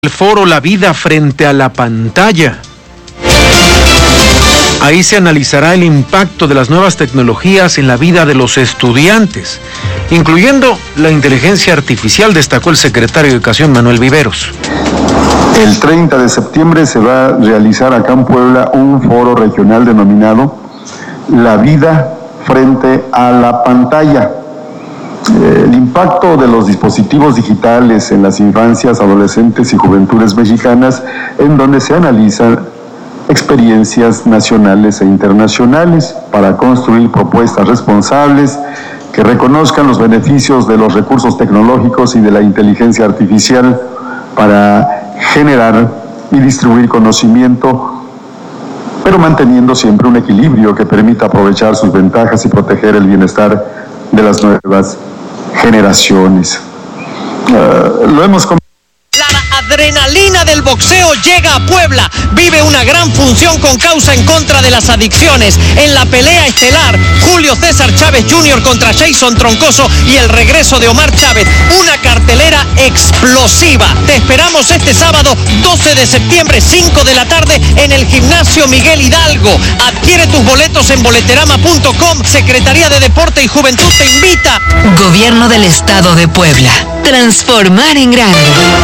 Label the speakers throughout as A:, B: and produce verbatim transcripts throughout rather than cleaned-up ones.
A: El foro La Vida frente a la pantalla. Ahí se analizará el impacto de las nuevas tecnologías en la vida de los estudiantes, incluyendo la inteligencia artificial, destacó el secretario de Educación Manuel Viveros.
B: El treinta de septiembre se va a realizar acá en Puebla un foro regional denominado La Vida frente a la pantalla. El impacto de los dispositivos digitales en las infancias, adolescentes y juventudes mexicanas, en donde se analizan experiencias nacionales e internacionales para construir propuestas responsables que reconozcan los beneficios de los recursos tecnológicos y de la inteligencia artificial para generar y distribuir conocimiento, pero manteniendo siempre un equilibrio que permita aprovechar sus ventajas y proteger el bienestar de las nuevas generaciones. Uh, lo hemos comentado.
C: La adrenalina del boxeo llega a Puebla. Vive una gran función con causa en contra de las adicciones. En la pelea estelar, Julio César Chávez junior contra Jason Troncoso y el regreso de Omar Chávez. Una cartelera explosiva. Te esperamos este sábado doce de septiembre, cinco de la tarde, en el Gimnasio Miguel Hidalgo. Adquiere tus boletos en boleterama punto com. Secretaría de Deporte y Juventud te invita.
D: Gobierno del Estado de Puebla. Transformar en grande.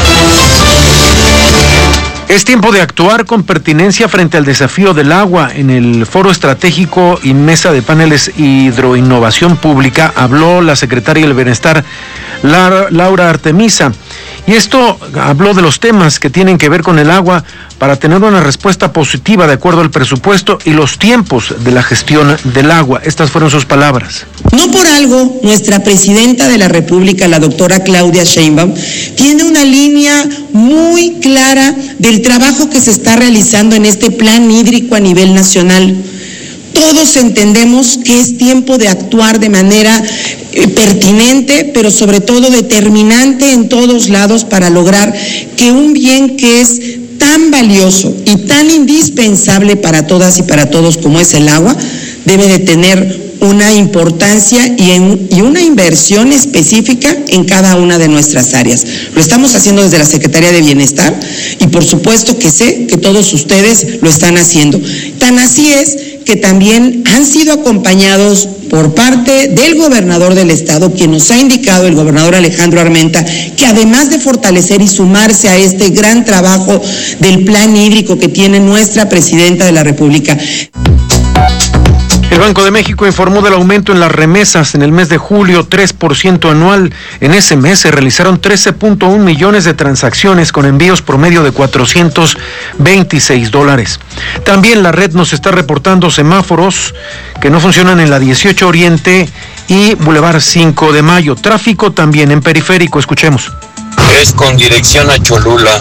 A: Es tiempo de actuar con pertinencia frente al desafío del agua. En el Foro Estratégico y Mesa de Paneles Hidroinnovación Pública habló la secretaria del Bienestar, Laura Artemisa. Y esto habló de los temas que tienen que ver con el agua para tener una respuesta positiva de acuerdo al presupuesto y los tiempos de la gestión del agua. Estas fueron sus palabras.
E: No por algo, nuestra presidenta de la República, la doctora Claudia Sheinbaum, tiene una línea muy clara del trabajo que se está realizando en este plan hídrico a nivel nacional. Todos entendemos que es tiempo de actuar de manera eh, pertinente, pero sobre todo determinante en todos lados para lograr que un bien que es tan valioso y tan indispensable para todas y para todos como es el agua, debe de tener una importancia y, en, y una inversión específica en cada una de nuestras áreas. Lo estamos haciendo desde la Secretaría de Bienestar y por supuesto que sé que todos ustedes lo están haciendo. Tan así es que también han sido acompañados por parte del gobernador del estado, quien nos ha indicado, el gobernador Alejandro Armenta, que además de fortalecer y sumarse a este gran trabajo del plan hídrico que tiene nuestra presidenta de la República.
A: El Banco de México informó del aumento en las remesas en el mes de julio, tres por ciento anual. En ese mes se realizaron trece punto uno millones de transacciones con envíos promedio de cuatrocientos veintiséis dólares. También la red nos está reportando semáforos que no funcionan en la dieciocho Oriente y Boulevard cinco de Mayo. Tráfico también en Periférico, escuchemos.
F: Es con dirección a Cholula.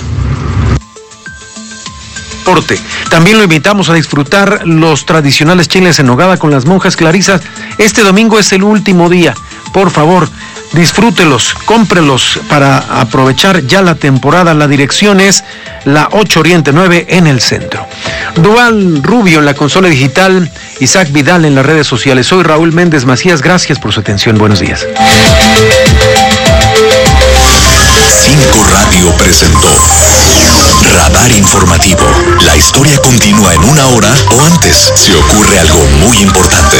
A: También lo invitamos a disfrutar los tradicionales chiles en nogada con las monjas clarisas. Este domingo es el último día. Por favor, disfrútelos, cómprelos para aprovechar ya la temporada. La dirección es la ocho Oriente nueve en el centro. Dual Rubio en la consola digital, Isaac Vidal en las redes sociales. Soy Raúl Méndez Macías, gracias por su atención. Buenos días.
G: Cinco Radio presentó Radar Informativo. La historia continúa en una hora o antes si ocurre algo muy importante.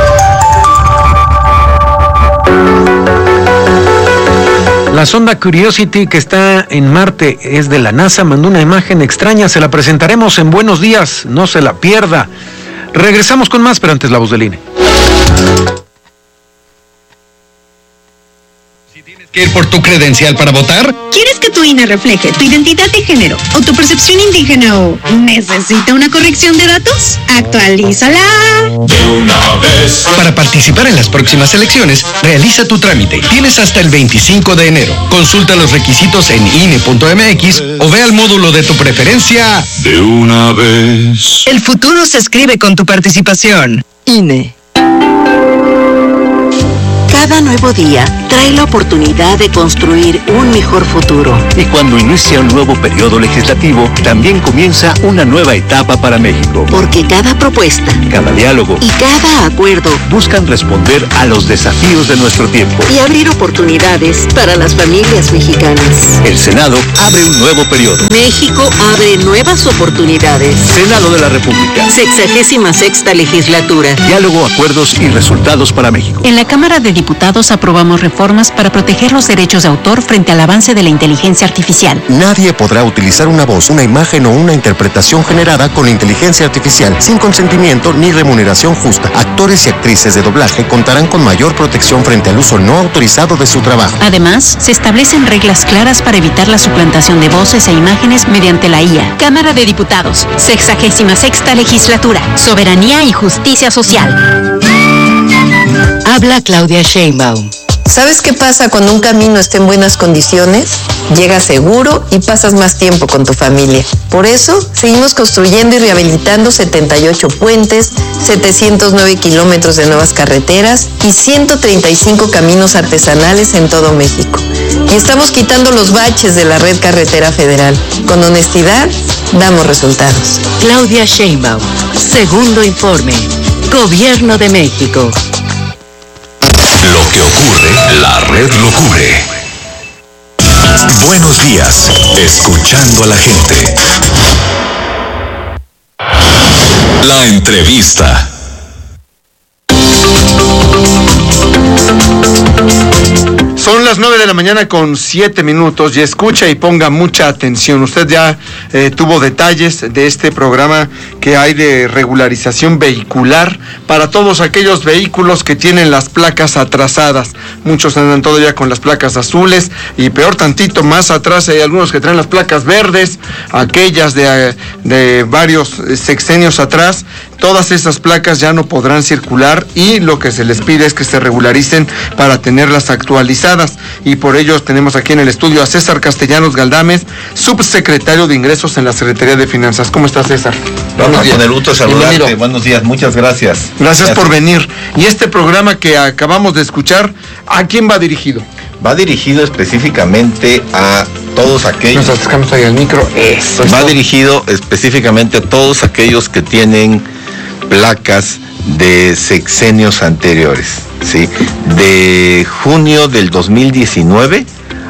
A: La sonda Curiosity, que está en Marte, es de la NASA, mandó una imagen extraña, se la presentaremos en Buenos Días, no se la pierda. Regresamos con más, pero antes la voz del I N E.
H: ¿Que ir por tu credencial para votar?
I: ¿Quieres que tu I N E refleje tu identidad de género o tu percepción indígena o necesita una corrección de datos? Actualízala
G: De una vez.
H: Para participar en las próximas elecciones, realiza tu trámite. Tienes hasta el veinticinco de enero. Consulta los requisitos en I N E punto M X o ve al módulo de tu preferencia.
G: De una vez.
D: El futuro se escribe con tu participación. I N E.
J: Cada nuevo día trae la oportunidad de construir un mejor futuro.
K: Y cuando inicia un nuevo periodo legislativo, también comienza una nueva etapa para México.
J: Porque cada propuesta,
K: cada diálogo
J: y cada acuerdo
K: buscan responder a los desafíos de nuestro tiempo
J: y abrir oportunidades para las familias mexicanas.
K: El Senado abre un nuevo periodo.
J: México abre nuevas oportunidades.
K: Senado de la República.
J: Sexagésima sexta legislatura.
K: Diálogo, acuerdos y resultados para México.
L: En la Cámara de Diputados aprobamos reformas para proteger los derechos de autor frente al avance de la inteligencia artificial.
M: Nadie podrá utilizar una voz, una imagen o una interpretación generada con inteligencia artificial sin consentimiento ni remuneración justa. Actores y actrices de doblaje contarán con mayor protección frente al uso no autorizado de su trabajo.
L: Además, se establecen reglas claras para evitar la suplantación de voces e imágenes mediante la I A. Cámara de Diputados, sexagésima sexta legislatura, soberanía y justicia social.
D: Habla Claudia Sheinbaum.
N: ¿Sabes qué pasa cuando un camino está en buenas condiciones? Llegas seguro y pasas más tiempo con tu familia. Por eso, seguimos construyendo y rehabilitando setenta y ocho puentes, setecientos nueve kilómetros de nuevas carreteras y ciento treinta y cinco caminos artesanales en todo México. Y estamos quitando los baches de la red carretera federal. Con honestidad, damos resultados.
D: Claudia Sheinbaum. Segundo informe. Gobierno de México.
G: Lo que ocurre, la red lo cubre. Buenos días, escuchando a la gente. La entrevista.
A: Son las nueve de la mañana con siete minutos y escucha y ponga mucha atención. Usted ya eh, tuvo detalles de este programa que hay de regularización vehicular para todos aquellos vehículos que tienen las placas atrasadas. Muchos andan todavía con las placas azules y peor tantito más atrás hay algunos que traen las placas verdes, aquellas de, de varios sexenios atrás. Todas esas placas ya no podrán circular y lo que se les pide es que se regularicen para tenerlas actualizadas. Y por ello tenemos aquí en el estudio a César Castellanos Galdames, subsecretario de Ingresos en la Secretaría de Finanzas. ¿Cómo está, César?
O: Vamos con el gusto de saludarte. Bienvenido. Buenos días, muchas gracias.
A: gracias. Gracias por venir. Y este programa que acabamos de escuchar, ¿a quién va dirigido?
O: Va dirigido específicamente a todos aquellos...
A: Nos acercamos ahí al micro. Eso,
O: va
A: eso.
O: dirigido específicamente a todos aquellos que tienen placas de sexenios anteriores, ¿sí? De junio del dos mil diecinueve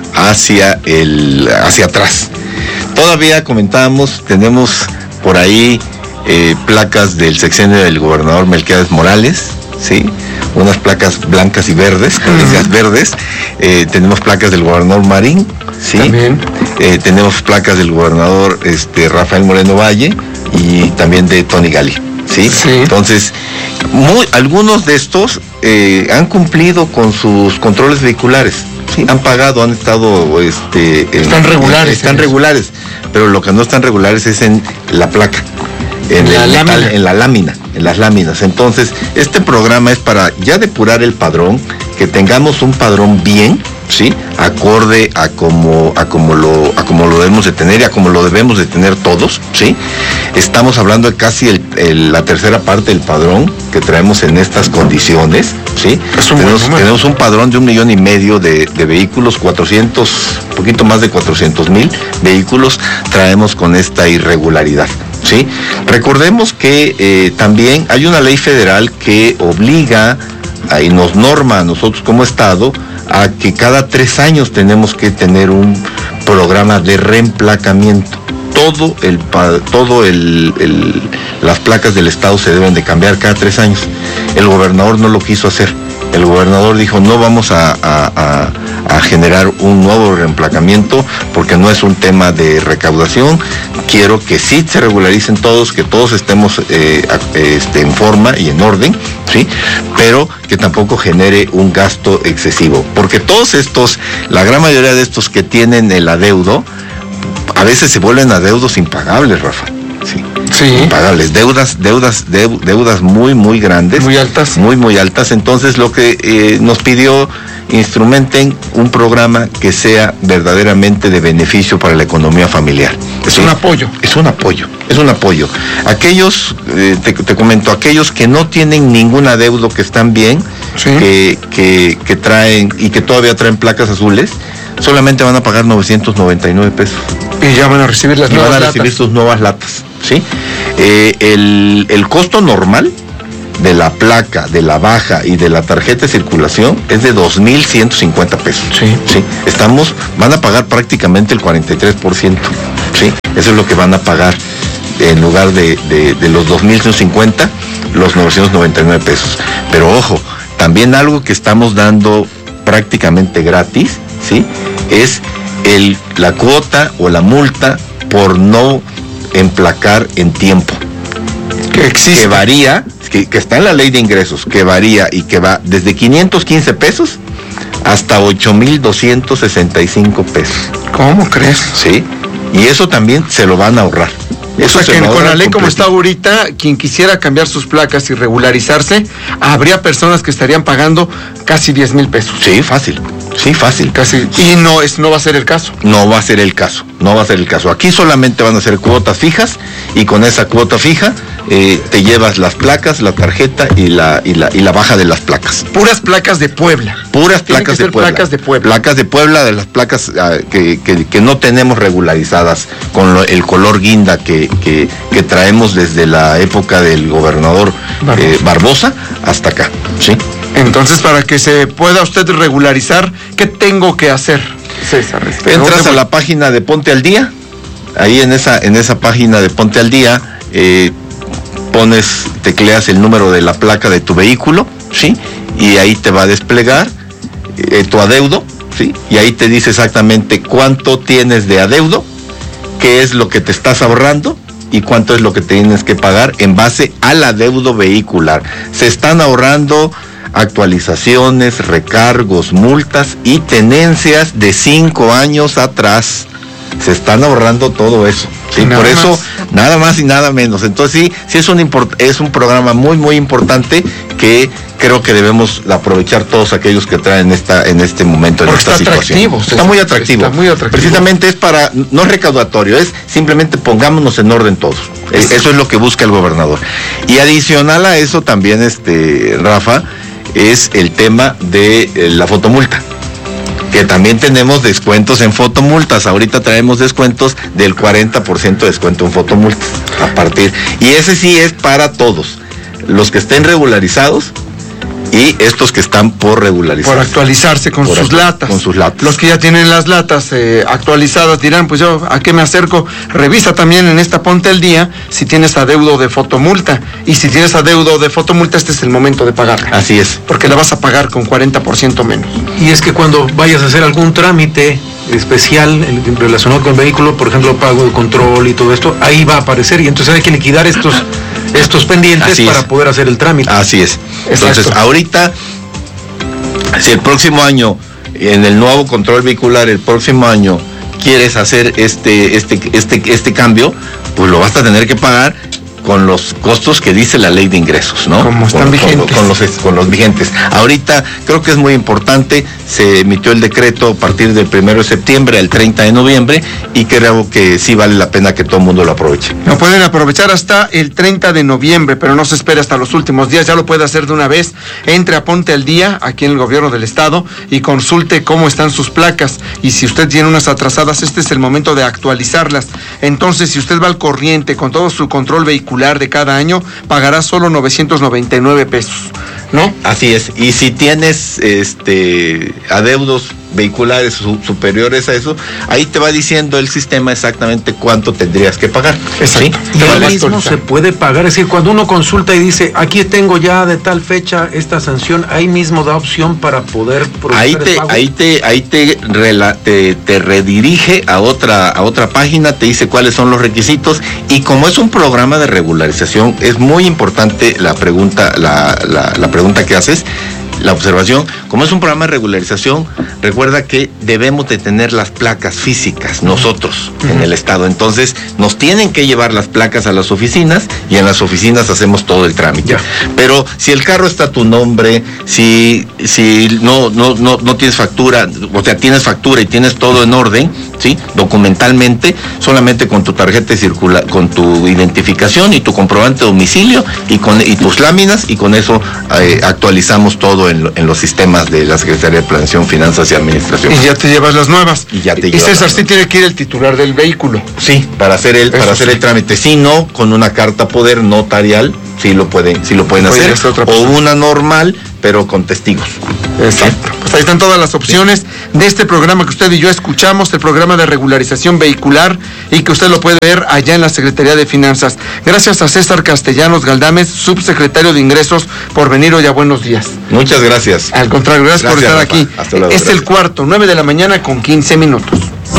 O: hacia el hacia atrás. Todavía comentábamos, tenemos por ahí eh, placas del sexenio del gobernador Melquiades Morales, ¿sí? Unas placas blancas y verdes, con líneas uh-huh. verdes. Eh, tenemos placas del gobernador Marín, ¿sí? También. Eh, tenemos placas del gobernador este, Rafael Moreno Valle y también de Tony Gali. ¿Sí? Sí. Entonces, muy, algunos de estos eh, han cumplido con sus controles vehiculares, ¿sí? Han pagado, han estado... Este,
A: están en, regulares.
O: Están regulares, pero lo que no están regulares es en la placa, en, la, el metal, lámina. en la lámina, en las láminas. Entonces, este programa es para ya depurar el padrón, que tengamos un padrón bien, ¿sí? Acorde a como a como lo a como lo debemos de tener y a como lo debemos de tener todos, ¿sí? Estamos hablando de casi el, el, la tercera parte del padrón que traemos en estas condiciones, ¿sí? Tenemos, tenemos un padrón de un millón y medio de, de vehículos, cuatrocientos, un poquito más de cuatrocientos mil vehículos traemos con esta irregularidad, ¿sí? Recordemos que eh, también hay una ley federal que obliga y nos norma a nosotros como Estado a que cada tres años tenemos que tener un programa de reemplacamiento. Todo el todo el, el las placas del Estado se deben de cambiar cada tres años. El gobernador no lo quiso hacer. El gobernador dijo, no vamos a, a, a, a generar un nuevo reemplacamiento porque no es un tema de recaudación. Quiero que sí se regularicen todos, que todos estemos eh, este, en forma y en orden, ¿sí? Pero que tampoco genere un gasto excesivo. Porque todos estos, la gran mayoría de estos que tienen el adeudo, a veces se vuelven adeudos impagables, Rafa. Sí. Sí. Impagables, deudas, deudas, deudas muy, muy grandes.
A: Muy altas.
O: Muy, muy altas. Entonces lo que eh, nos pidió, instrumenten un programa que sea verdaderamente de beneficio para la economía familiar.
A: Es ¿sí? un apoyo.
O: Es un apoyo, es un apoyo. Aquellos, eh, te, te comento, aquellos que no tienen ningún adeudo, que están bien, ¿sí? que, que, que traen y que todavía traen placas azules, solamente van a pagar novecientos noventa y nueve pesos.
A: Y ya van a recibir las
O: y
A: nuevas
O: van a
A: latas.
O: recibir sus nuevas latas, ¿sí? Eh, el, el costo normal de la placa, de la baja y de la tarjeta de circulación es de dos mil ciento cincuenta pesos.
A: Sí.
O: Sí. Estamos, van a pagar prácticamente el cuarenta y tres por ciento. Sí. Eso es lo que van a pagar en lugar de, de, de los dos mil ciento cincuenta, los novecientos noventa y nueve pesos. Pero ojo, también algo que estamos dando prácticamente gratis, ¿sí? Es el, la cuota o la multa por no emplacar en tiempo.
A: Que existe.
O: Que varía, que, que está en la ley de ingresos, que varía y que va desde quinientos quince pesos hasta ocho mil doscientos sesenta y cinco pesos.
A: ¿Cómo crees?
O: Sí, y eso también se lo van a ahorrar. Eso
A: o sea
O: se
A: que con la ley
O: completito.
A: como está ahorita, quien quisiera cambiar sus placas y regularizarse, habría personas que estarían pagando casi diez mil pesos.
O: Sí, fácil. Sí, fácil.
A: Casi. Y no es, no va a ser el caso.
O: No va a ser el caso, no va a ser el caso. Aquí solamente van a ser cuotas fijas y con esa cuota fija eh, te llevas las placas, la tarjeta y la, y la y la baja de las placas.
A: Puras placas de Puebla.
O: Puras placas de Puebla.
A: Placas de Puebla.
O: Placas de Puebla, de las placas uh, que, que, que no tenemos regularizadas con lo, el color guinda que, que, que traemos desde la época del gobernador Barbosa, eh, Barbosa hasta acá, ¿sí?
A: Entonces, para que se pueda usted regularizar, ¿qué tengo que hacer, César?
O: Entras a la página de Ponte al Día, ahí en esa, en esa página de Ponte al Día, eh, pones, tecleas el número de la placa de tu vehículo, ¿sí? Y ahí te va a desplegar eh, tu adeudo, ¿sí? Y ahí te dice exactamente cuánto tienes de adeudo, qué es lo que te estás ahorrando y cuánto es lo que tienes que pagar en base al adeudo vehicular. Se están ahorrando actualizaciones, recargos, multas y tenencias de cinco años atrás. Se están ahorrando todo eso. Sí, por eso, más. nada más y nada menos. Entonces sí, sí es un import, es un programa muy, muy importante que creo que debemos aprovechar todos aquellos que traen esta, en este momento, en esta situación.
A: Atractivo,
O: está muy atractivo.
A: Está muy atractivo.
O: Precisamente es para, no es recaudatorio, es simplemente pongámonos en orden todos. Es, eso es lo que busca el gobernador. Y adicional a eso también, este, Rafa, es el tema de eh, la fotomulta, que también tenemos descuentos en fotomultas. Ahorita traemos descuentos del cuarenta por ciento de descuento en fotomultas a partir, y ese sí es para todos los que estén regularizados y estos que están por regularizarse.
A: Por actualizarse con
O: por
A: sus latas.
O: Con sus latas.
A: Los que ya tienen las latas eh, actualizadas dirán, pues yo, ¿a qué me acerco? Revisa también en esta Ponte al Día si tienes adeudo de fotomulta. Y si tienes adeudo de fotomulta, este es el momento de pagarla.
O: Así es.
A: Porque la vas a pagar con cuarenta por ciento menos.
P: Y es que cuando vayas a hacer algún trámite especial relacionado con el vehículo, por ejemplo, pago de control y todo esto, ahí va a aparecer y entonces hay que liquidar estos estos pendientes Así para es. poder hacer el trámite.
O: Así es. Entonces, Exacto. ahorita, si el próximo año, en el nuevo control vehicular, el próximo año quieres hacer este, este, este, este cambio, pues lo vas a tener que pagar con los costos que dice la ley de ingresos, ¿no?
A: Como están
O: con,
A: vigentes.
O: Con, con, los, con los vigentes. Ahorita creo que es muy importante, se emitió el decreto a partir del primero de septiembre al treinta de noviembre y creo que sí vale la pena que todo el mundo lo aproveche.
A: Lo pueden aprovechar hasta el treinta de noviembre, pero no se espere hasta los últimos días, ya lo puede hacer de una vez. Entre a Ponte al Día, aquí en el gobierno del estado, y consulte cómo están sus placas. Y si usted tiene unas atrasadas, este es el momento de actualizarlas. Entonces, si usted va al corriente con todo su control vehicular de cada año, pagará solo novecientos noventa y nueve pesos, ¿no?
O: Así es. Y si tienes este adeudos vehiculares su, superiores a eso, ahí te va diciendo el sistema exactamente cuánto tendrías que pagar.
A: Exacto.
P: ¿Sí? Y ahora mismo se puede pagar, es decir, cuando uno consulta y dice, aquí tengo ya de tal fecha esta sanción, ahí mismo da opción para poder procesar
O: ahí te,
P: el pago.
O: ahí te, ahí te, rela, te, te redirige a otra, a otra página, te dice cuáles son los requisitos, y como es un programa de regularización, es muy importante la pregunta, la, la, la pregunta que haces. la observación. Como es un programa de regularización, recuerda que debemos de tener las placas físicas nosotros uh-huh. en el estado. Entonces nos tienen que llevar las placas a las oficinas y en las oficinas hacemos todo el trámite. Ya. Pero si el carro está a tu nombre, si, si no, no, no, no tienes factura, o sea, tienes factura y tienes todo en orden, ¿sí? Documentalmente, solamente con tu tarjeta de circula, con tu identificación y tu comprobante de domicilio y con y tus láminas, y con eso eh, actualizamos todo en, en los sistemas de la Secretaría de Planeación, Finanzas y Administración.
P: Y ya te llevas las nuevas.
O: Y ya te
P: y César, sí tiene que ir el titular del vehículo.
O: Sí, para hacer el, para hacer sí. el trámite. Si no, con una carta poder notarial, sí lo pueden, sí lo pueden hacer. O una normal, pero con testigos.
P: Exacto. ¿Sí? Pues ahí están todas las opciones de este programa que usted y yo escuchamos, el programa de regularización vehicular, y que usted lo puede ver allá en la Secretaría de Finanzas. Gracias a César Castellanos Galdames, subsecretario de Ingresos, por venir hoy a Buenos Días.
O: Muchas gracias.
P: Al contrario, gracias, gracias por estar Rafa. Aquí.
O: Hasta luego,
P: es
O: gracias.
P: El cuarto, nueve de la mañana con quince minutos.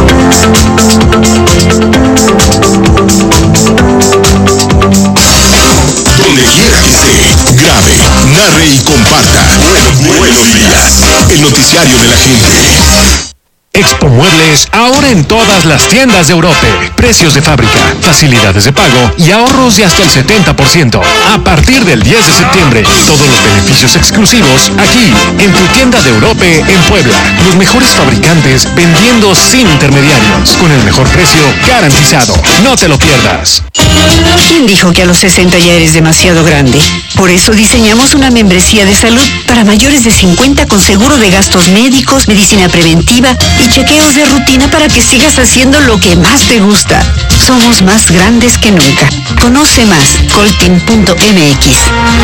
G: Donde quiera que esté, grabe, narre y comparta. Buenos, buenos días. El noticiario de la gente.
Q: Expo Muebles, ahora en todas las tiendas de Europe. Precios de fábrica, facilidades de pago y ahorros de hasta el setenta por ciento. A partir del diez de septiembre, todos los beneficios exclusivos aquí, en tu tienda de Europe en Puebla. Los mejores fabricantes vendiendo sin intermediarios, con el mejor precio garantizado. No te lo pierdas.
R: ¿Quién dijo que a los sesenta ya eres demasiado grande? Por eso diseñamos una membresía de salud para mayores de cincuenta con seguro de gastos médicos, medicina preventiva y chequeos de rutina para que sigas haciendo lo que más te gusta. Somos más grandes que nunca. Conoce más, coltin punto m x.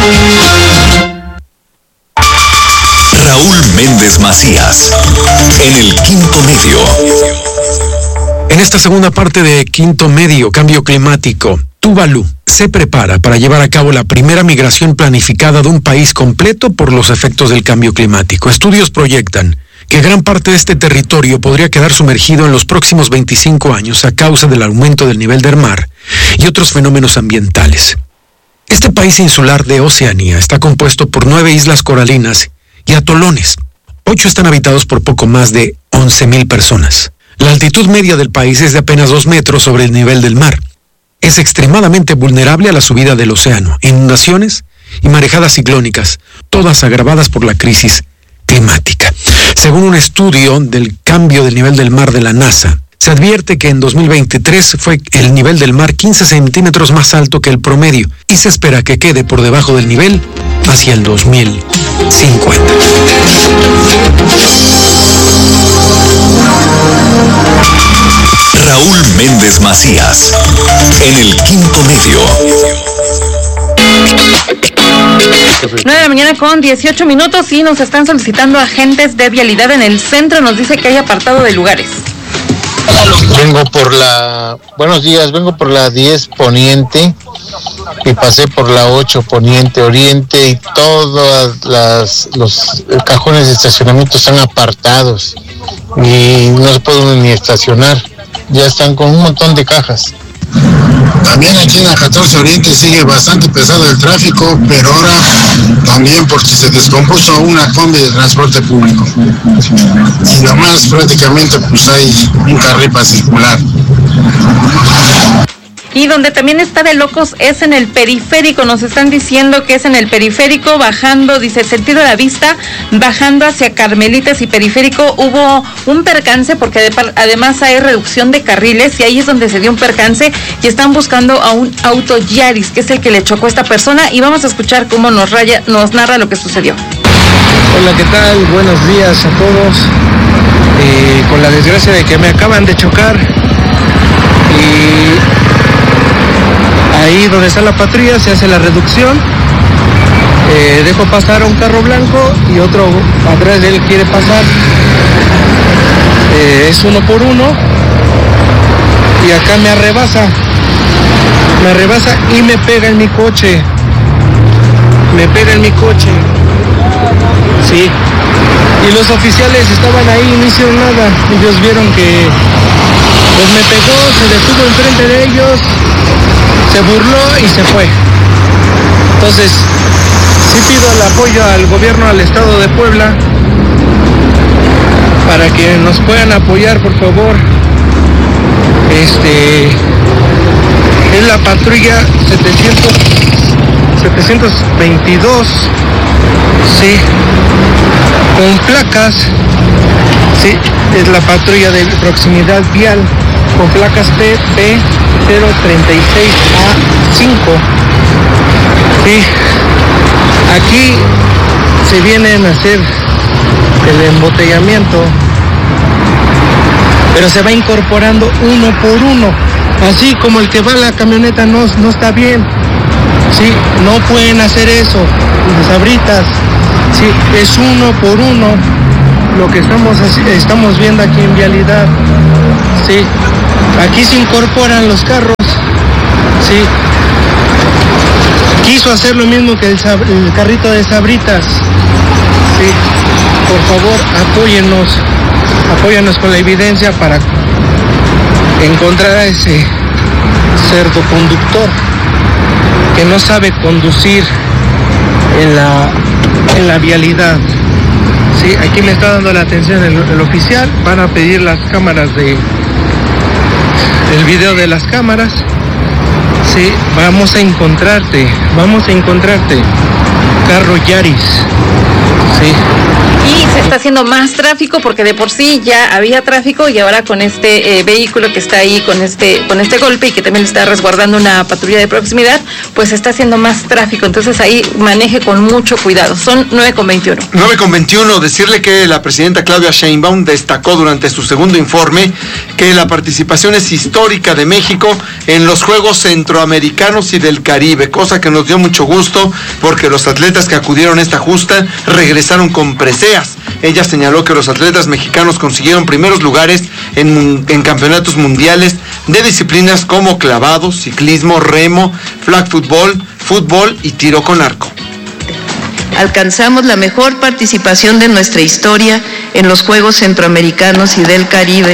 G: Raúl Méndez Macías, en el Quinto Medio.
A: En esta segunda parte de Quinto Medio, cambio climático, Tuvalu se prepara para llevar a cabo la primera migración planificada de un país completo por los efectos del cambio climático. Estudios proyectan que gran parte de este territorio podría quedar sumergido en los próximos veinticinco años a causa del aumento del nivel del mar y otros fenómenos ambientales. Este país insular de Oceanía está compuesto por nueve islas coralinas y atolones. Ocho están habitados por poco más de once mil personas. La altitud media del país es de apenas dos metros sobre el nivel del mar. Es extremadamente vulnerable a la subida del océano, inundaciones y marejadas ciclónicas, todas agravadas por la crisis climática. Según un estudio del cambio del nivel del mar de la NASA, se advierte que en dos mil veintitrés fue el nivel del mar quince centímetros más alto que el promedio y se espera que quede por debajo del nivel hacia el dos mil cincuenta.
G: Raúl Méndez Macías, en el Quinto Medio.
S: nueve de la mañana con dieciocho minutos y nos están solicitando agentes de vialidad en el centro. Nos dice que hay apartado de lugares.
T: Vengo por la... Buenos días, vengo por la diez Poniente y pasé por la ocho Poniente Oriente y todos las, los cajones de estacionamiento están apartados y no se puede uno ni estacionar. Ya están con un montón de cajas.
U: También aquí en la catorce Oriente sigue bastante pesado el tráfico, pero ahora también porque se descompuso una combi de transporte público. Y nomás prácticamente pues hay un carril para circular.
S: Y donde también está de locos es en el periférico. Nos están diciendo que es en el periférico, bajando, dice, sentido de la vista, bajando hacia Carmelitas y periférico. Hubo un percance porque además hay reducción de carriles y ahí es donde se dio un percance y están buscando a un auto Yaris, que es el que le chocó a esta persona, y vamos a escuchar cómo nos, raya, nos narra lo que sucedió.
V: Hola, ¿qué tal? Buenos días a todos. Eh, con la desgracia de que me acaban de chocar y... ahí donde está la patrulla se hace la reducción, eh, dejo pasar a un carro blanco y otro atrás de él quiere pasar, eh, es uno por uno y acá me arrebasa, me arrebasa y me pega en mi coche, me pega en mi coche, sí, y los oficiales estaban ahí y no hicieron nada, ellos vieron que pues me pegó, se detuvo enfrente de ellos, se burló y se fue. Entonces, Sí pido el apoyo al gobierno del estado de Puebla para que nos puedan apoyar, por favor. Este es la patrulla setecientos, setecientos veintidós, sí, con placas, sí, es la patrulla de proximidad vial con placas P P cero treinta y seis A cinco. Sí, aquí se vienen a hacer el embotellamiento, pero se va incorporando uno por uno, así como el que va a la camioneta no, no está bien. Sí, no pueden hacer eso, las Sabritas. Sí, es uno por uno lo que estamos, estamos viendo aquí en vialidad. Sí, aquí se incorporan los carros. Sí, quiso hacer lo mismo que el, el carrito de Sabritas. Sí, por favor, apóyennos, apóyennos con la evidencia para encontrar a ese cerdo conductor que no sabe conducir en la, en la vialidad. Sí, aquí me está dando la atención el, el oficial. Van a pedir las cámaras de... el video de las cámaras. Sí, vamos a encontrarte, vamos a encontrarte. Carro Yaris. Sí.
S: Y se está haciendo más tráfico porque de por sí ya había tráfico y ahora con este eh, vehículo que está ahí con este con este golpe y que también está resguardando una patrulla de proximidad, pues se está haciendo más tráfico. Entonces ahí maneje con mucho cuidado. Son nueve con veintiuno.
A: nueve con veintiuno. Decirle que la presidenta Claudia Sheinbaum destacó durante su segundo informe que la participación es histórica de México en los Juegos Centroamericanos y del Caribe, cosa que nos dio mucho gusto porque los atletas que acudieron a esta justa regresaron con preseas. Ella señaló que los atletas mexicanos consiguieron primeros lugares en, en campeonatos mundiales de disciplinas como clavado, ciclismo, remo, flag football, fútbol y tiro con arco.
N: Alcanzamos la mejor participación de nuestra historia en los Juegos Centroamericanos y del Caribe.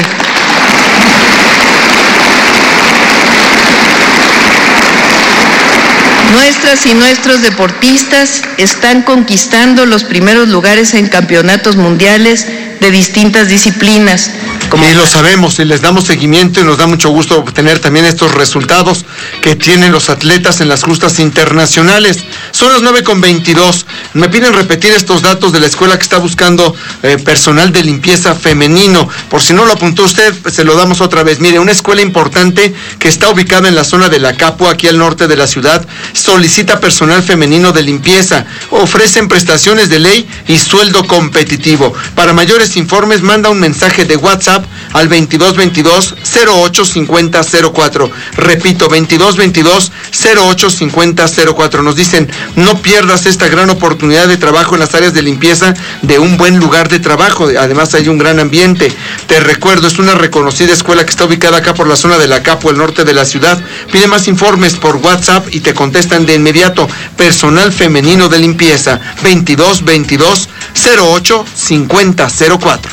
N: Nuestras y nuestros deportistas están conquistando los primeros lugares en campeonatos mundiales de distintas disciplinas.
A: Como y lo sabemos y les damos seguimiento y nos da mucho gusto obtener también estos resultados que tienen los atletas en las justas internacionales. Son las nueve con veintidós. Me piden repetir estos datos de la escuela que está buscando eh, personal de limpieza femenino. Por si no lo apuntó usted, se lo damos otra vez. Mire, una escuela importante que está ubicada en la zona de La Capua, aquí al norte de la ciudad, solicita personal femenino de limpieza. Ofrecen prestaciones de ley y sueldo competitivo. Para mayores informes, manda un mensaje de WhatsApp al veintidós veintidós cero ocho cincuenta cero cuatro. Repito, veintidós veintidós cero ocho cincuenta cero cuatro. Nos dicen, no pierdas esta gran oportunidad de trabajo en las áreas de limpieza de un buen lugar de trabajo. Además hay un gran ambiente. Te recuerdo, es una reconocida escuela que está ubicada acá por la zona de La Capua, el norte de la ciudad. Pide más informes por WhatsApp y te contestan de inmediato. Personal femenino de limpieza, veintidós veintidós cero ocho cincuenta cero cuatro.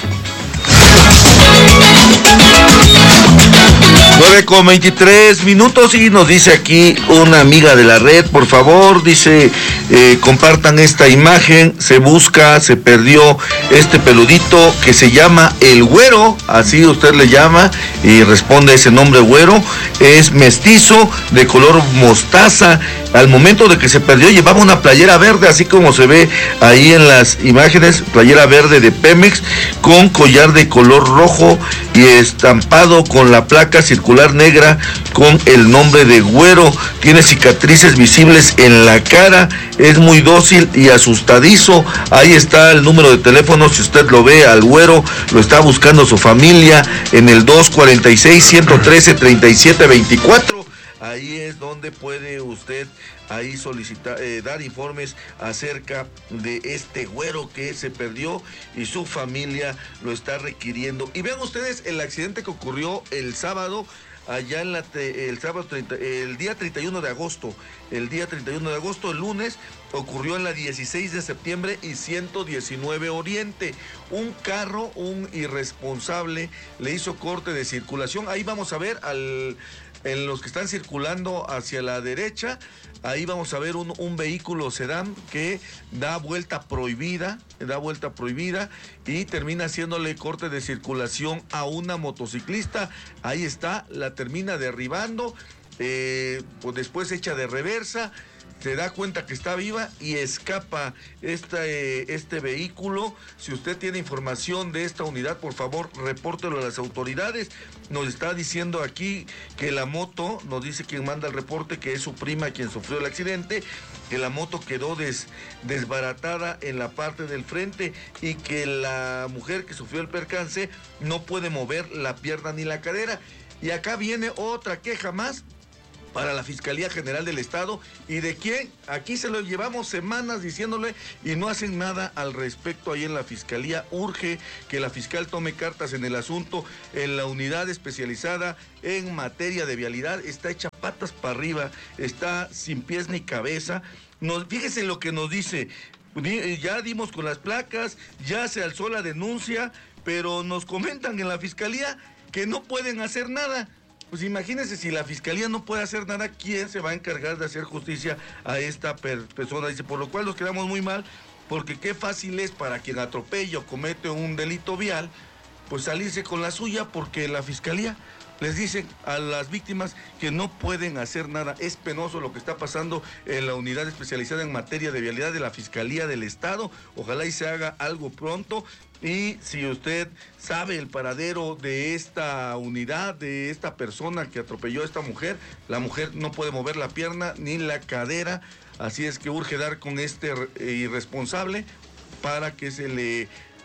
B: nueve con veintitrés minutos y nos dice aquí una amiga de la red, por favor, dice, eh, compartan esta imagen, se busca, se perdió este peludito que se llama el güero, así usted le llama y responde ese nombre güero, es mestizo de color mostaza. Al momento de que se perdió llevaba una playera verde, así como se ve ahí en las imágenes, playera verde de Pemex con collar de color rojo y estampado con la placa circular negra con el nombre de güero. Tiene cicatrices visibles en la cara, es muy dócil y asustadizo. Ahí está el número de teléfono, si usted lo ve al güero, lo está buscando su familia en el dos cuarenta y seis, ciento trece, treinta y siete veinticuatro. Ahí es donde puede usted ahí solicitar, eh, dar informes acerca de este güero que se perdió y su familia lo está requiriendo. Y vean ustedes el accidente que ocurrió el sábado, allá en la, el sábado treinta, el día treinta y uno de agosto, el día treinta y uno de agosto, el lunes, ocurrió en la dieciséis de septiembre y ciento diecinueve Oriente. Un carro, un irresponsable, le hizo corte de circulación. Ahí vamos a ver al en los que están circulando hacia la derecha, ahí vamos a ver un, un vehículo sedán que da vuelta prohibida, da vuelta prohibida y termina haciéndole corte de circulación a una motociclista. Ahí está, la termina derribando, eh, pues después echa de reversa, se da cuenta que está viva y escapa este, este vehículo. Si usted tiene información de esta unidad, por favor, repórtelo a las autoridades. Nos está diciendo aquí que la moto, nos dice quien manda el reporte, que es su prima quien sufrió el accidente, que la moto quedó des, desbaratada en la parte del frente y que la mujer que sufrió el percance no puede mover la pierna ni la cadera. Y acá viene otra queja más para la Fiscalía General del Estado. ¿Y de quién? Aquí se lo llevamos semanas diciéndole y no hacen nada al respecto ahí en la Fiscalía. Urge que la fiscal tome cartas en el asunto. En la unidad especializada en materia de vialidad está hecha patas para arriba, está sin pies ni cabeza. Nos, fíjese lo que nos dice. Ya dimos con las placas, ya se alzó la denuncia, pero nos comentan en la Fiscalía que no pueden hacer nada. Pues imagínense, si la Fiscalía no puede hacer nada, ¿quién se va a encargar de hacer justicia a esta per persona? Dice, por lo cual nos quedamos muy mal, porque qué fácil es para quien atropella o comete un delito vial, pues salirse con la suya, porque la Fiscalía les dice a las víctimas que no pueden hacer nada. Es penoso lo que está pasando en la unidad especializada en materia de vialidad de la Fiscalía del Estado. Ojalá y se haga algo pronto. Y si usted sabe el paradero de esta unidad, de esta persona que atropelló a esta mujer, la mujer no puede mover la pierna ni la cadera, así es que urge dar con este irresponsable para que se le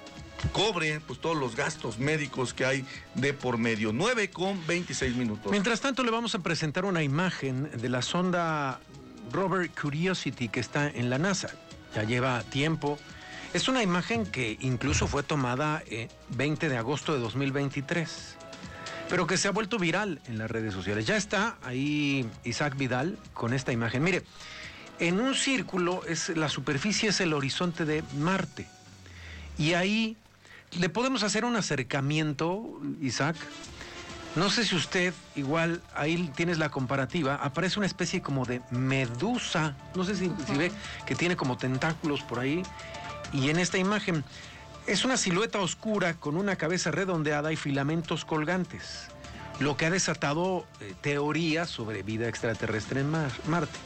B: cobre pues todos los gastos médicos que hay de por medio. Nueve con veintiséis minutos.
A: Mientras tanto, le vamos a presentar una imagen de la sonda Rover Curiosity que está en la NASA. Ya lleva tiempo. Es una imagen que incluso fue tomada el veinte de agosto de dos mil veintitrés, pero que se ha vuelto viral en las redes sociales. Ya está ahí Isaac Vidal con esta imagen. Mire, en un círculo es, la superficie es el horizonte de Marte. Y ahí le podemos hacer un acercamiento, Isaac. No sé si usted, igual, ahí tienes la comparativa, aparece una especie como de medusa. No sé si, si ve que tiene como tentáculos por ahí. Y en esta imagen es una silueta oscura con una cabeza redondeada y filamentos colgantes, lo que ha desatado eh, teorías sobre vida extraterrestre en Mar Marte.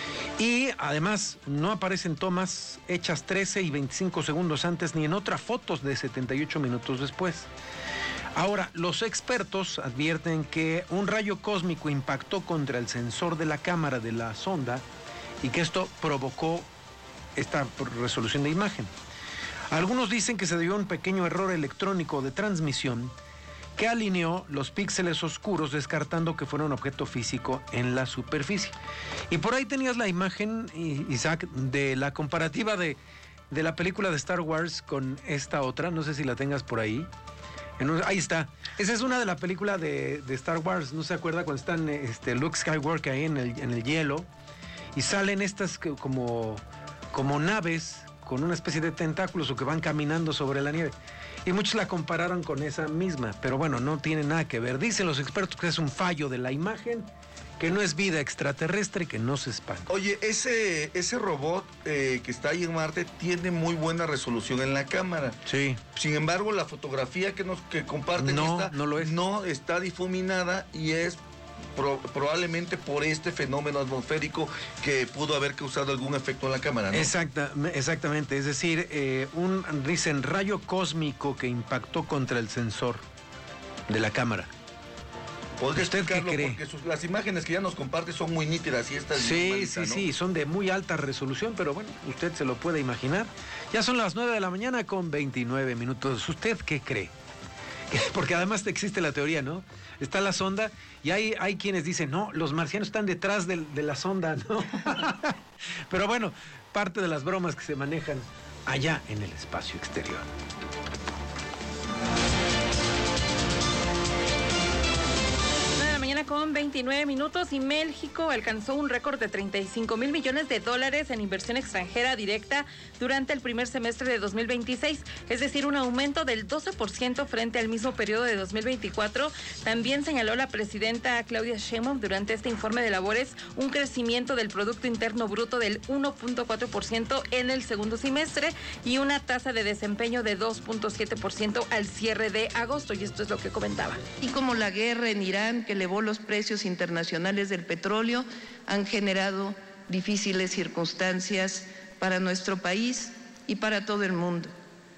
A: Y además no aparecen tomas hechas trece y veinticinco segundos antes ni en otras fotos de setenta y ocho minutos después. Ahora, los expertos advierten que un rayo cósmico impactó contra el sensor de la cámara de la sonda y que esto provocó esta resolución de imagen. Algunos dicen que se debió a un pequeño error electrónico de transmisión que alineó los píxeles oscuros, descartando que fuera un objeto físico en la superficie. Y por ahí tenías la imagen, Isaac, de la comparativa de, de la película de Star Wars con esta otra. No sé si la tengas por ahí. En un, ahí está. Esa es una de la película de, de Star Wars. ¿No se acuerda cuando están este, Luke Skywalker ahí en el, en el hielo? Y salen estas que, como... como naves con una especie de tentáculos o que van caminando sobre la nieve. Y muchos la compararon con esa misma, pero bueno, no tiene nada que ver. Dicen los expertos que es un fallo de la imagen, que no es vida extraterrestre, que no se espanta.
B: Oye, ese, ese robot eh, que está ahí en Marte tiene muy buena resolución en la cámara.
A: Sí.
B: Sin embargo, la fotografía que nos que comparten
A: no,
B: esta,
A: no, lo es.
B: no está difuminada y es Pro, probablemente por este fenómeno atmosférico que pudo haber causado algún efecto en la cámara, ¿no?
A: Exacta, exactamente, es decir, eh, un dicen rayo cósmico que impactó contra el sensor de la cámara.
B: ¿Podría
A: ¿Usted qué cree?
B: Porque sus, las imágenes que ya nos comparte son muy nítidas y estas
A: sí, malita, sí, ¿no? Sí, son de muy alta resolución, pero bueno, usted se lo puede imaginar. Ya son las nueve de la mañana con veintinueve minutos. ¿Usted qué cree? Porque además existe la teoría, ¿no? Está la sonda y hay, hay quienes dicen, no, los marcianos están detrás de, de la sonda, ¿no? Pero bueno, parte de las bromas que se manejan allá en el espacio exterior.
S: con veintinueve minutos y México alcanzó un récord de treinta y cinco mil millones de dólares en inversión extranjera directa durante el primer semestre de dos mil veintiséis, es decir, un aumento del doce por ciento frente al mismo periodo de dos mil veinticuatro. También señaló la presidenta Claudia Sheinbaum durante este informe de labores un crecimiento del Producto Interno Bruto del uno punto cuatro por ciento en el segundo semestre y una tasa de desempeño de dos punto siete por ciento al cierre de agosto, y esto es lo que comentaba.
C: Y como la guerra en Irán, que elevó los precios internacionales del petróleo, han generado difíciles circunstancias para nuestro país y para todo el mundo.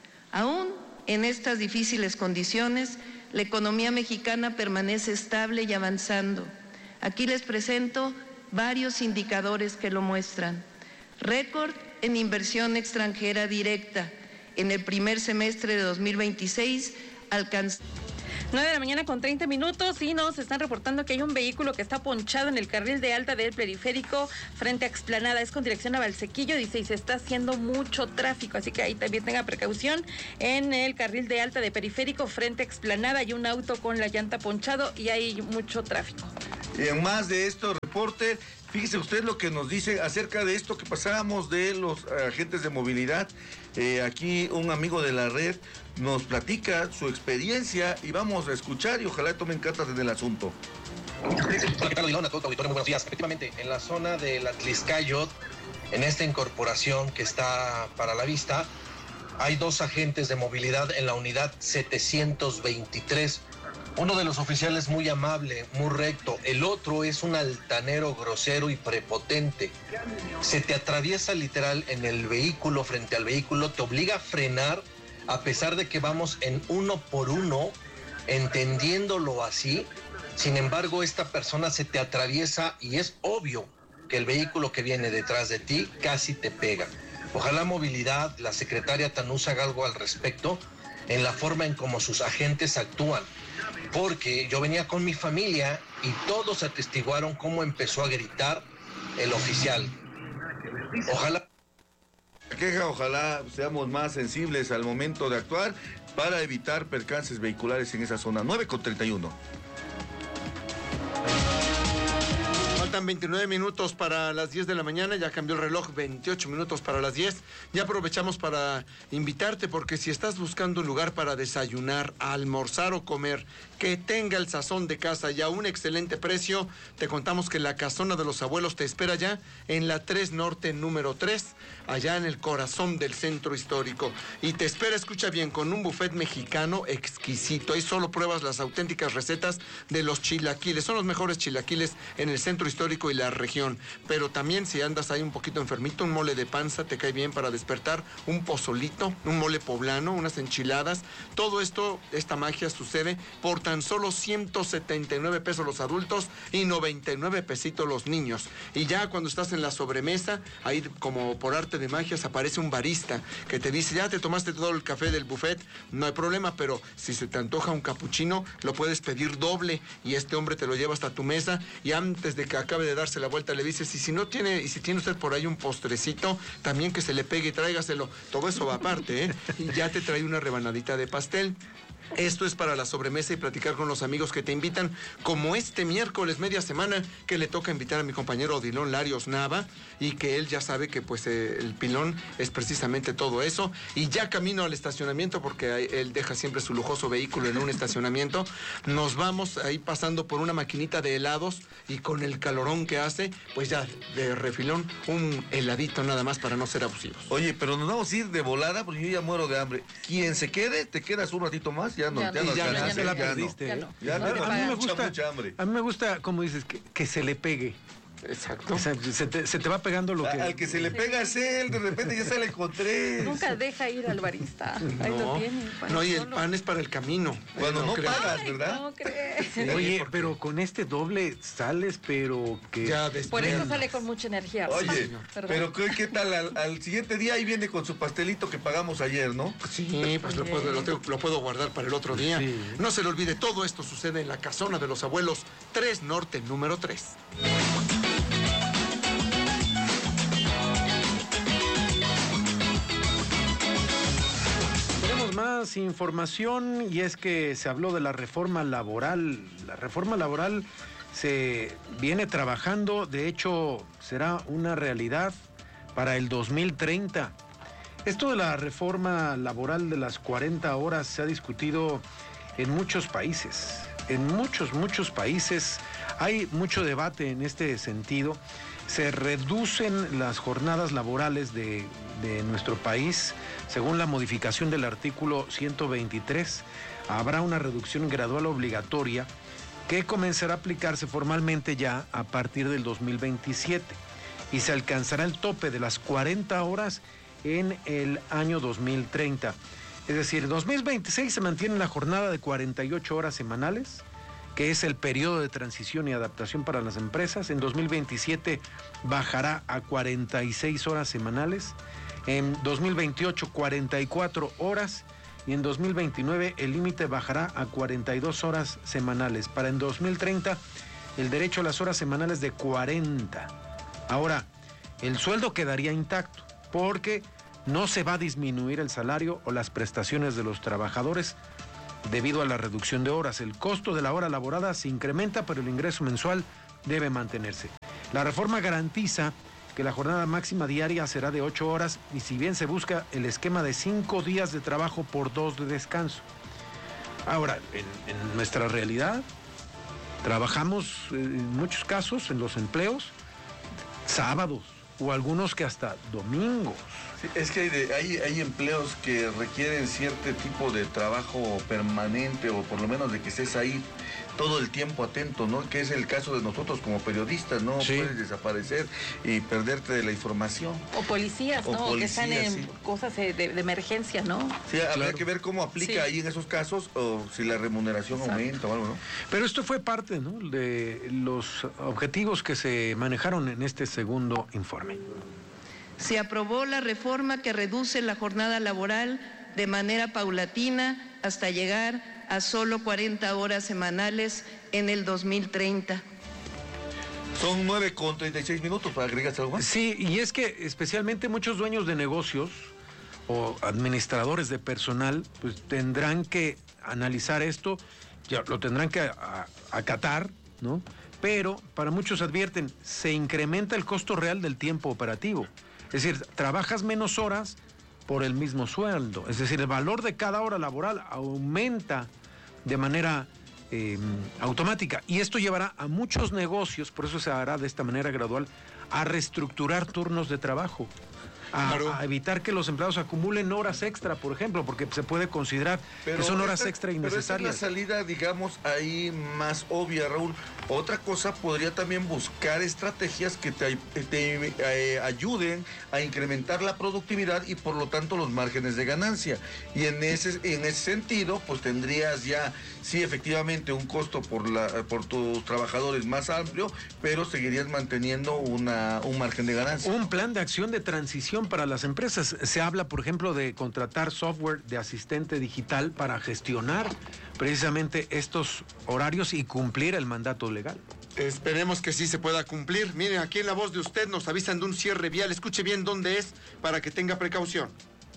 C: Aún en estas difíciles condiciones, la economía mexicana permanece estable y avanzando. Aquí les presento varios indicadores que lo muestran. Récord en inversión extranjera directa. En el primer semestre de dos mil veintiséis alcanzó
S: nueve de la mañana con treinta minutos y nos están reportando que hay un vehículo que está ponchado en el carril de alta del periférico frente a Explanada, es con dirección a Valsequillo, dice, y se está haciendo mucho tráfico, así que ahí también tenga precaución. En el carril de alta de periférico frente a Explanada hay un auto con la llanta ponchado y hay mucho tráfico.
B: Y en más de estos reportes, fíjese usted lo que nos dice acerca de esto que pasábamos de los agentes de movilidad. Eh, aquí un amigo de la red nos platica su experiencia y vamos a escuchar y ojalá tomen cartas en el asunto.
E: Hola, ¿qué tal, Odilon? A todo tu auditorio, muy buenos días. Efectivamente, en la zona del Atliscayot, en esta incorporación que está para la vista, hay dos agentes de movilidad en la unidad setecientos veintitrés. Uno de los oficiales muy amable, muy recto. El otro es un altanero grosero y prepotente. Se te atraviesa literal en el vehículo, frente al vehículo, te obliga a frenar a pesar de que vamos en uno por uno, entendiéndolo así. Sin embargo, esta persona se te atraviesa y es obvio que el vehículo que viene detrás de ti casi te pega. Ojalá Movilidad, la secretaria Tanús, haga algo al respecto en la forma en cómo sus agentes actúan. Porque yo venía con mi familia y todos atestiguaron cómo empezó a gritar el oficial. Ojalá...
B: Queja, ojalá seamos más sensibles al momento de actuar para evitar percances vehiculares en esa zona. nueve con treinta y uno.
W: Faltan veintinueve minutos para las diez de la mañana, ya cambió el reloj, veintiocho minutos para las diez. Ya aprovechamos para invitarte, porque si estás buscando un lugar para desayunar, almorzar o comer que tenga el sazón de casa y a un excelente precio, te contamos que la Casona de los Abuelos te espera ya en la tres Norte número tres, allá en el corazón del centro histórico. Y te espera, escucha bien, con un buffet mexicano exquisito. Ahí solo pruebas las auténticas recetas de los chilaquiles. Son los mejores chilaquiles en el centro histórico y la región. Pero también, si andas ahí un poquito enfermito, un mole de panza te cae bien para despertar, un pozolito, un mole poblano, unas enchiladas. Todo esto, esta magia sucede por tan solo ciento setenta y nueve pesos los adultos y noventa y nueve pesitos los niños. Y ya cuando estás en la sobremesa, ahí como por arte de magia aparece un barista que te dice, ya te tomaste todo el café del buffet, no hay problema, pero si se te antoja un capuchino, lo puedes pedir doble y este hombre te lo lleva hasta tu mesa y antes de que acabe de darse la vuelta le dices, y si no tiene, y si tiene usted por ahí un postrecito, también que se le pegue y tráigaselo. Todo eso va aparte, ¿eh? Y ya te trae una rebanadita de pastel. Esto es para la sobremesa y platicar con los amigos que te invitan, como este miércoles, media semana, que le toca invitar a mi compañero Odilon Larios Nava, y que él ya sabe que pues eh, el pilón es precisamente todo eso. Y ya camino al estacionamiento, porque él deja siempre su lujoso vehículo en un estacionamiento. Nos vamos ahí pasando por una maquinita de helados, y con el calorón que hace, pues ya de refilón, un heladito nada más para no ser abusivos.
B: Oye, pero nos vamos a ir de volada porque yo ya muero de hambre. Quien se quede, te quedas un ratito más. Ya no, ya, ya no,
A: ya,
B: ya,
A: ya se la perdiste.
B: Ya,
A: ¿eh?
B: no. ya,
A: no,
B: no,
A: a mí me
B: mucha,
A: gusta,
B: mucha hambre.
A: A mí me gusta, como dices, que, que se le pegue.
W: Exacto.
A: O sea, se, te, se te va pegando lo
B: a,
A: que...
B: Al que se le pega es él, de repente ya se le encontré.
S: Nunca deja ir al barista. Ahí
W: no,
S: lo tiene.
W: No, y el pan es para el camino.
B: Cuando no, no pagas,
S: Ay,
B: ¿verdad?
S: ¿Cómo crees?
A: Sí, oye, porque... pero con este doble sales, pero que...
W: Ya
S: Por eso sale con mucha energía.
B: Oye, sí, pero ¿qué, qué tal? Al, al siguiente día ahí viene con su pastelito que pagamos ayer, ¿no?
W: Sí, pues lo puedo, lo, tengo, lo puedo guardar para el otro día. Sí. No se le olvide, todo esto sucede en la Casona de los Abuelos, tres Norte número tres.
A: Más información, y es que se habló de la reforma laboral. La reforma laboral se viene trabajando, de hecho será una realidad para el dos mil treinta. Esto de la reforma laboral de las cuarenta horas se ha discutido en muchos países, en muchos, muchos países hay mucho debate en este sentido. Se reducen las jornadas laborales de, de nuestro país, según la modificación del artículo ciento veintitrés, habrá una reducción gradual obligatoria que comenzará a aplicarse formalmente ya a partir del dos mil veintisiete y se alcanzará el tope de las cuarenta horas en el año dos mil treinta. Es decir, en dos mil veintiséis se mantiene la jornada de cuarenta y ocho horas semanales, que es el periodo de transición y adaptación para las empresas. En dos mil veintisiete bajará a cuarenta y seis horas semanales, en dos mil veintiocho cuarenta y cuatro horas y en dos mil veintinueve el límite bajará a cuarenta y dos horas semanales. Para en dos mil treinta el derecho a las horas semanales de cuarenta. Ahora, el sueldo quedaría intacto porque no se va a disminuir el salario o las prestaciones de los trabajadores debido a la reducción de horas. El costo de la hora laborada se incrementa, pero el ingreso mensual debe mantenerse. La reforma garantiza que la jornada máxima diaria será de ocho horas y si bien se busca el esquema de cinco días de trabajo por dos de descanso. Ahora, en, en nuestra realidad, trabajamos en muchos casos en los empleos sábados o algunos que hasta domingos.
B: Sí, es que hay, de, hay, hay empleos que requieren cierto tipo de trabajo permanente o por lo menos de que estés ahí todo el tiempo atento, ¿no? Que es el caso de nosotros como periodistas, ¿no? Sí. Puedes desaparecer y perderte de la información.
S: O policías,
B: o
S: ¿no?
B: Policías,
S: que están en
B: sí.
S: cosas de, de emergencia, ¿no?
B: Sí,
S: claro.
B: Habrá que ver cómo aplica sí. ahí en esos casos o si la remuneración Exacto. aumenta o algo, ¿no?
A: Pero esto fue parte, ¿no? De los objetivos que se manejaron en este segundo informe.
C: Se aprobó la reforma que reduce la jornada laboral de manera paulatina hasta llegar a solo cuarenta horas semanales en el dos mil treinta.
B: Son nueve con treinta y seis minutos, ¿para agregar algo más?
A: Sí, y es que especialmente muchos dueños de negocios o administradores de personal, pues tendrán que analizar esto, ya lo tendrán que a, a, acatar, ¿no? Pero para muchos advierten, se incrementa el costo real del tiempo operativo. Es decir, trabajas menos horas por el mismo sueldo. Es decir, el valor de cada hora laboral aumenta de manera eh, automática. Y esto llevará a muchos negocios, por eso se hará de esta manera gradual, a reestructurar turnos de trabajo. A, claro. a evitar que los empleados acumulen horas extra, por ejemplo, porque se puede considerar pero que son horas esta, extra innecesarias.
B: Pero esa es la salida, digamos, ahí más obvia, Raúl. Otra cosa, podría también buscar estrategias que te, te eh, ayuden a incrementar la productividad y por lo tanto los márgenes de ganancia. Y en ese, en ese sentido, pues tendrías ya, sí, efectivamente, un costo por, la, por tus trabajadores más amplio, pero seguirías manteniendo una, un margen de ganancia.
A: Un plan de acción de transición para las empresas. Se habla, por ejemplo, de contratar software de asistente digital para gestionar precisamente estos horarios y cumplir el mandato legal.
W: Esperemos que sí se pueda cumplir. Miren, aquí en La Voz de Usted nos avisan de un cierre vial. Escuche bien dónde es para que tenga precaución.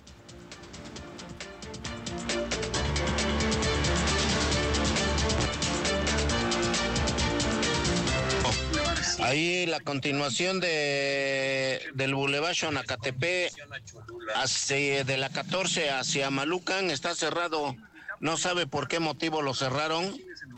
F: Ahí la continuación de del Boulevard Xonacatepe hacia, de la catorce hacia Malucan está cerrado. No sabe por qué motivo lo cerraron.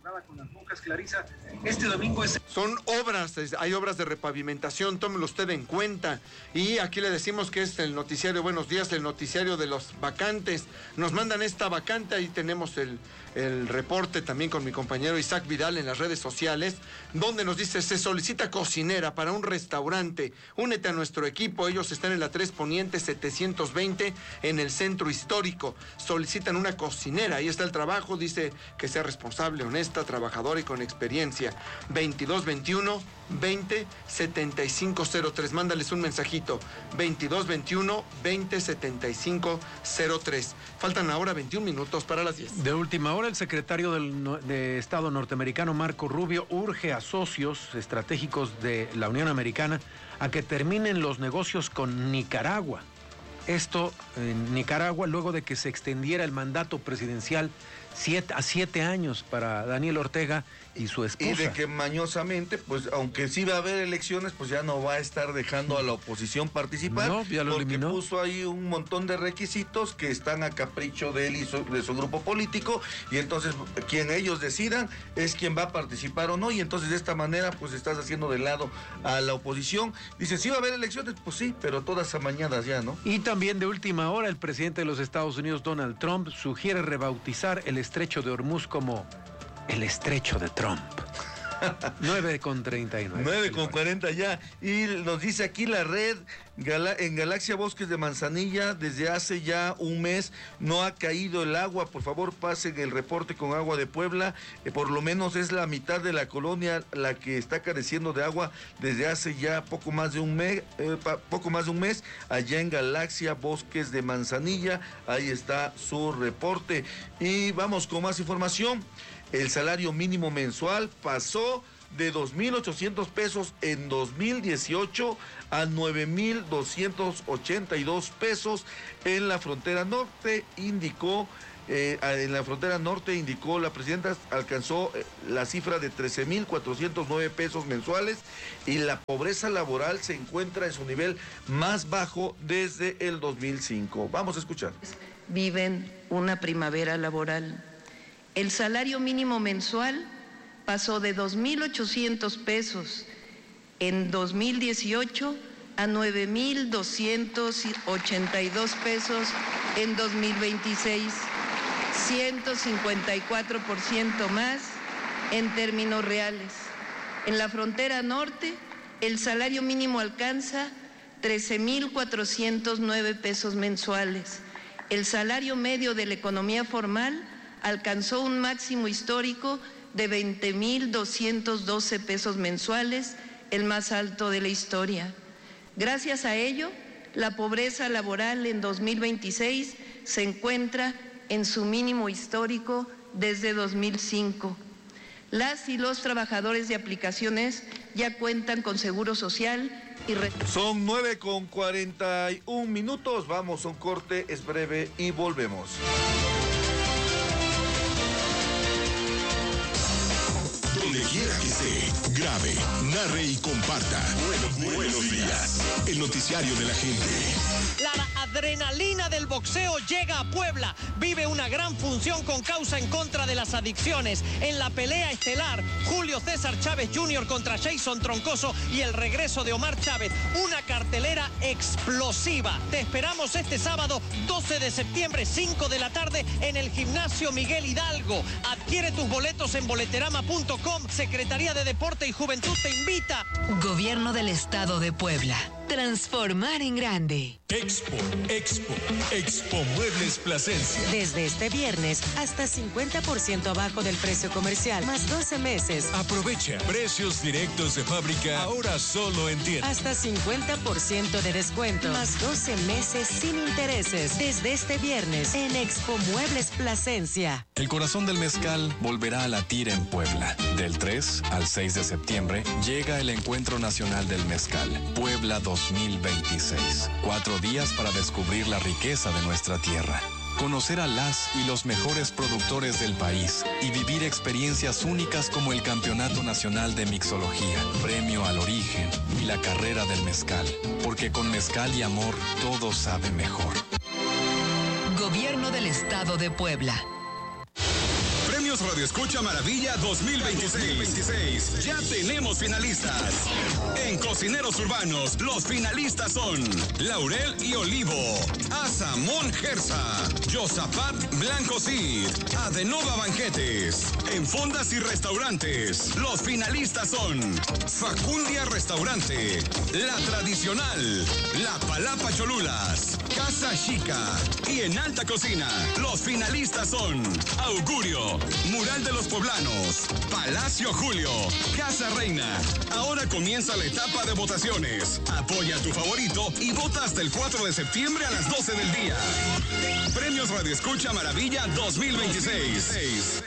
W: Este domingo es... Son obras, hay obras de repavimentación, tómelo usted en cuenta. Y aquí le decimos que es el noticiario, buenos días, el noticiario de los vacantes. Nos mandan esta vacante, ahí tenemos el, el reporte también con mi compañero Isaac Vidal en las redes sociales, donde nos dice, se solicita cocinera para un restaurante. Únete a nuestro equipo, ellos están en la tres Poniente setecientos veinte en el centro histórico. Solicitan una cocinera, ahí está el trabajo, dice que sea responsable, honesta, trabajadora y con experiencia. veintidós veintiuno veinte setenta y cinco cero tres, mándales un mensajito. veintidós veintiuno veinte setenta y cinco cero tres. Faltan ahora veintiún minutos para las diez.
A: De última hora, el secretario del de Estado norteamericano Marco Rubio urge a socios estratégicos de la Unión Americana a que terminen los negocios con Nicaragua. Esto en Nicaragua luego de que se extendiera el mandato presidencial Siete, a siete años para Daniel Ortega y su esposa.
B: Y de que mañosamente, pues aunque sí va a haber elecciones, pues ya no va a estar dejando a la oposición participar.
A: No, ya lo
B: porque
A: eliminó.
B: Puso ahí un montón de requisitos que están a capricho de él y su, de su grupo político, y entonces quien ellos decidan es quien va a participar o no, y entonces de esta manera pues estás haciendo de lado a la oposición. Dice, sí va a haber elecciones, pues sí, pero todas amañadas ya, ¿no?
A: Y también de última hora, el presidente de los Estados Unidos, Donald Trump, sugiere rebautizar el estrecho de Hormuz como el estrecho de Trump. nueve con treinta y nueve.
B: nueve con cuarenta ya. Y nos dice aquí la red, en Galaxia Bosques de Manzanilla, desde hace ya un mes no ha caído el agua. Por favor, pasen el reporte con Agua de Puebla. Eh, por lo menos es la mitad de la colonia la que está careciendo de agua desde hace ya poco más de un mes, eh, pa, poco más de un mes, allá en Galaxia Bosques de Manzanilla. Ahí está su reporte. Y vamos con más información. El salario mínimo mensual pasó de dos mil ochocientos pesos en dos mil dieciocho a nueve mil doscientos ochenta y dos pesos en la frontera norte, indicó, eh, en la frontera norte indicó la presidenta, alcanzó eh, la cifra de trece mil cuatrocientos nueve pesos mensuales, y la pobreza laboral se encuentra en su nivel más bajo desde el dos mil cinco. Vamos a escuchar.
C: Viven una primavera laboral. El salario mínimo mensual pasó de dos mil ochocientos pesos en dos mil dieciocho a nueve mil doscientos ochenta y dos pesos en dos mil veintiséis, ciento cincuenta y cuatro por ciento más en términos reales. En la frontera norte, el salario mínimo alcanza trece mil cuatrocientos nueve pesos mensuales. El salario medio de la economía formal alcanzó un máximo histórico de veinte mil doscientos doce pesos mensuales, el más alto de la historia. Gracias a ello, la pobreza laboral en dos mil veintiséis se encuentra en su mínimo histórico desde dos mil cinco. Las y los trabajadores de aplicaciones ya cuentan con seguro social y... Re-
B: Son nueve con cuarenta y un minutos, vamos a un corte, es breve y volvemos.
G: Donde quiera que esté, grabe, narre y comparta. Buenos, buenos días. El noticiario de la gente.
H: La adrenalina del boxeo llega a Puebla. Vive una gran función con causa en contra de las adicciones. En la pelea estelar, Julio César Chávez junior contra Jason Troncoso y el regreso de Omar Chávez. Una cartelera explosiva. Te esperamos este sábado doce de septiembre, cinco de la tarde, en el Gimnasio Miguel Hidalgo. Adquiere tus boletos en boleterama punto com. Secretaría de Deporte y Juventud te invita.
D: Gobierno del Estado de Puebla. Transformar en grande.
G: Expo, Expo, Expo Muebles Plasencia.
I: Desde este viernes hasta cincuenta por ciento abajo del precio comercial, más doce meses.
G: Aprovecha precios directos de fábrica, ahora solo en tienda.
I: Hasta cincuenta por ciento de descuento, más doce meses sin intereses. Desde este viernes en Expo Muebles Plasencia.
J: El corazón del mezcal volverá a latir en Puebla. Del tres al seis de septiembre llega el Encuentro Nacional del Mezcal, Puebla dos mil veintiséis. Cuatro días para descubrir la riqueza de nuestra tierra, conocer a las y los mejores productores del país y vivir experiencias únicas como el Campeonato Nacional de Mixología, Premio al Origen y la Carrera del Mezcal. Porque con mezcal y amor todo sabe mejor.
D: Gobierno del Estado de Puebla.
G: Premios Radio Escucha Maravilla dos mil veintiséis. Ya tenemos finalistas. En Cocineros Urbanos, los finalistas son Laurel y Olivo, Asamón Gersa, Josafat Blanco Cid, Adenova Banquetes. En Fondas y Restaurantes, los finalistas son Facundia Restaurante, La Tradicional, La Palapa Cholulas, Casa Chica. Y en Alta Cocina, los finalistas son Augurio, Mural de los Poblanos, Palacio Julio, Casa Reina. Ahora comienza la etapa de votaciones. Apoya a tu favorito y vota hasta el cuatro de septiembre a las doce del día. Premios Radio Escucha Maravilla dos mil veintiséis.